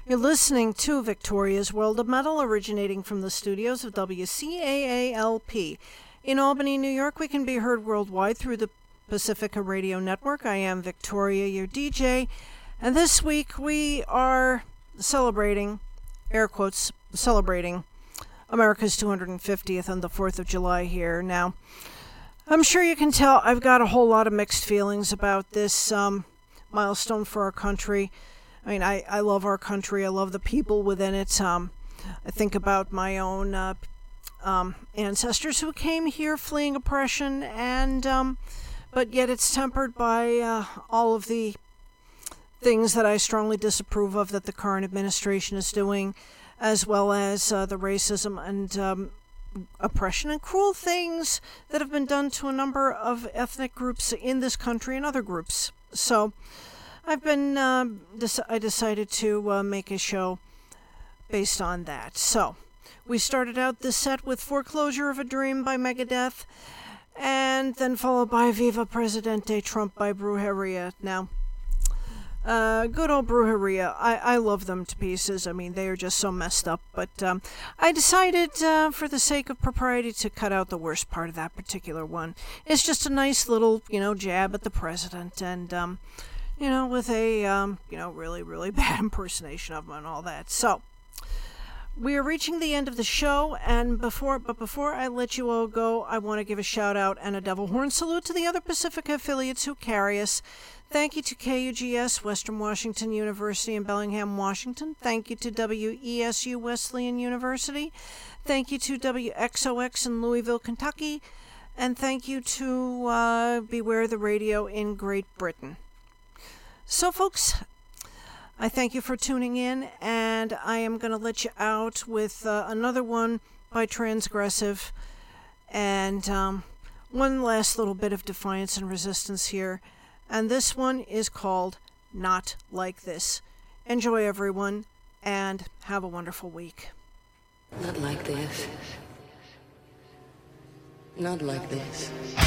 You're listening to Victoria's World of Metal, originating from the studios of WCAALP. In Albany, New York, we can be heard worldwide through the Pacifica Radio Network. I am Victoria, your DJ, and this week we are celebrating, air quotes, celebrating America's 250th on the 4th of July here. Now, I'm sure you can tell I've got a whole lot of mixed feelings about this milestone for our country. I mean, I love our country. I love the people within it. I think about my own ancestors who came here fleeing oppression, and but yet it's tempered by all of the things that I strongly disapprove of that the current administration is doing, as well as the racism and oppression and cruel things that have been done to a number of ethnic groups in this country and other groups. So I decided to make a show based on that. So we started out this set with Foreclosure of a Dream by Megadeth, and then followed by Viva Presidente Trump by Brujeria. Now, good old Brujeria. I love them to pieces. I mean, they are just so messed up. But I decided, for the sake of propriety, to cut out the worst part of that particular one. It's just a nice little, jab at the president, and with a, really, really bad impersonation of him and all that. So, we are reaching the end of the show, and before I let you all go, I want to give a shout out and a devil horn salute to the other Pacifica affiliates who carry us. Thank you to KUGS, Western Washington University in Bellingham, Washington. Thank you to WESU Wesleyan University. Thank you to WXOX in Louisville, Kentucky. And thank you to Beware the Radio in Great Britain. So, folks, I thank you for tuning in, and I am going to let you out with another one by Transgressive, and one last little bit of defiance and resistance here, and this one is called Not Like This. Enjoy, everyone, and have a wonderful week. Not like this. Not like this.